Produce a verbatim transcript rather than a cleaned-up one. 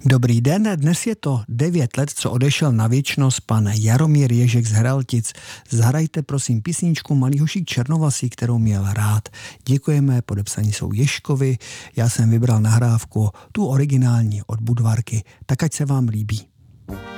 Dobrý den, dnes je to devět let, co odešel na věčnost pan Jaromír Ježek z Hraltic. Zahrajte prosím písničku Malý hošík černovlasý, kterou měl rád. Děkujeme, podepsaní jsou Ježkovi. Já jsem vybral nahrávku, tu originální od Budvarky, tak ať se vám líbí.